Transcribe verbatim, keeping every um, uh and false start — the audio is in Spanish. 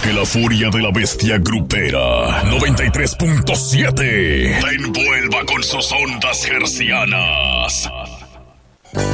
que la furia de la bestia grupera noventa y tres punto siete te envuelva con sus ondas hercianas.